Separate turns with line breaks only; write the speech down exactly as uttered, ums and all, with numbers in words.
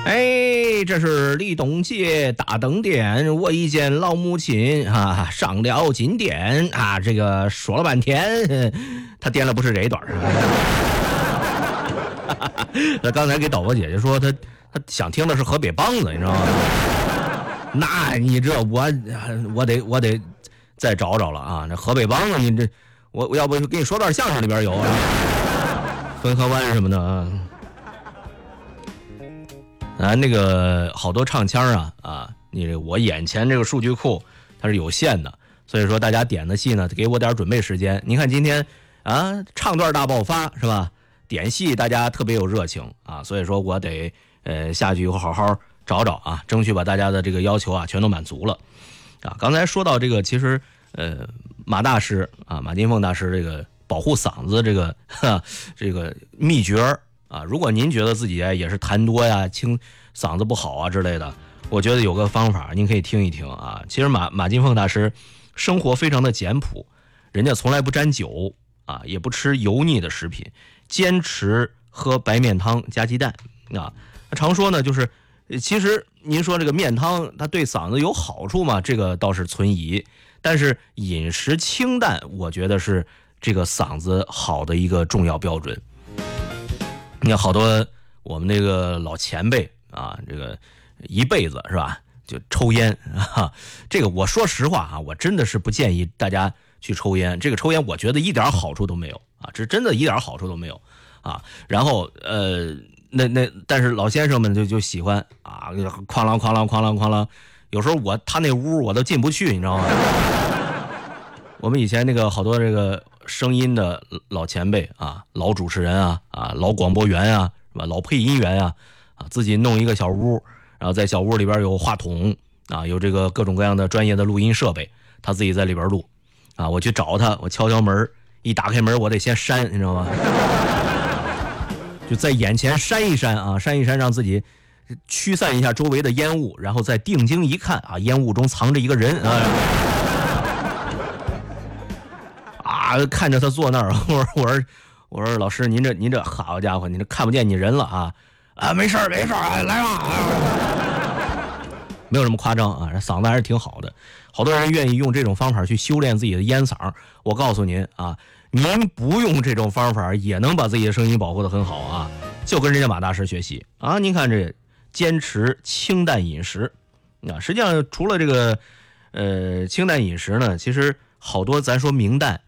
哎，这是李东杰大灯店，我一见老母亲啊，上了金殿啊，这个说了半天，他点了不是这一段。他刚才给导播姐姐说，他他想听的是河北梆子，你知道吗？那你这我我得我得再找找了啊！这河北梆子，你这我我要不给你说段相声里边有啊，汾河湾什么的啊。啊，那个好多唱腔啊啊，你这我眼前这个数据库它是有限的，所以说大家点的戏呢，给我点准备时间。你看今天啊，唱段大爆发是吧？点戏大家特别有热情啊，所以说我得呃下去以后好好找找啊，争取把大家的这个要求啊全都满足了啊。刚才说到这个，其实呃马大师啊，马金凤大师这个保护嗓子这个哈这个秘诀啊，如果您觉得自己也是痰多呀、清嗓子不好啊之类的，我觉得有个方法您可以听一听啊。其实马马金凤大师生活非常的简朴，人家从来不沾酒啊，也不吃油腻的食品，坚持喝白面汤加鸡蛋啊。他常说呢，就是其实您说这个面汤它对嗓子有好处吗？这个倒是存疑，但是饮食清淡，我觉得是这个嗓子好的一个重要标准。你看好多我们那个老前辈啊，这个一辈子是吧，就抽烟啊。这个我说实话啊，我真的是不建议大家去抽烟。这个抽烟我觉得一点好处都没有啊，这真的一点好处都没有啊。然后呃，那那但是老先生们就就喜欢啊，哐啷哐啷哐啷哐啷，有时候我他那屋我都进不去，你知道吗？我们以前那个好多这个声音的老前辈啊，老主持人啊，啊，老广播员啊，是吧？老配音员啊，啊，自己弄一个小屋，然后在小屋里边有话筒啊，有这个各种各样的专业的录音设备，他自己在里边录啊。我去找他，我敲敲门，一打开门，我得先扇，你知道吗？就在眼前扇一扇啊，扇一扇，让自己驱散一下周围的烟雾，然后再定睛一看啊，烟雾中藏着一个人啊。啊，看着他坐那儿，我说我说我说老师，您这您这好家伙，您这看不见你人了啊啊，没事没事啊，来吧，没有什么夸张啊，嗓子还是挺好的。好多人愿意用这种方法去修炼自己的烟嗓，我告诉您啊，您不用这种方法也能把自己的声音保护得很好啊，就跟人家马大师学习啊。您看这坚持清淡饮食啊，实际上除了这个呃清淡饮食呢，其实好多咱说明淡